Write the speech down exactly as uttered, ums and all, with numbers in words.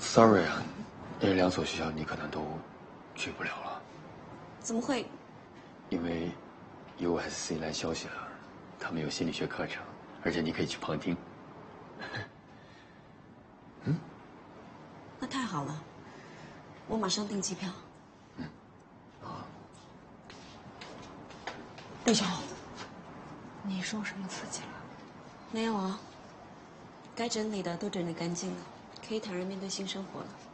Sorry 啊，那两所学校你可能都去不了了。 怎么会？ 因为 U S C 来消息了，他们有心理学课程，而且你可以去旁听。嗯， 那太好了，我马上订机票。 嗯，啊， 陆晓，你受什么刺激了？ 没有啊，该整理的都整理干净了，可以坦然面对新生活了。